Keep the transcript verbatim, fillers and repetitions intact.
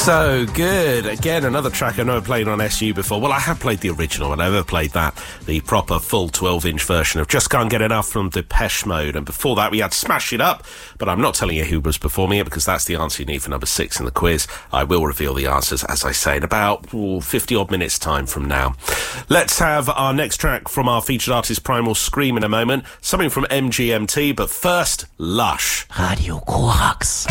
So good. Again, another track I've never played on S U before. Well, I have played the original. I never played that, the proper full twelve-inch version of Just Can't Get Enough from Depeche Mode. And before that, we had Smash It Up, but I'm not telling you who was performing it because that's the answer you need for number six in the quiz. I will reveal the answers, as I say, in about fifty-odd minutes' time from now. Let's have our next track from our featured artist Primal Scream in a moment. Something from M G M T, but first, Lush. Radio Korax.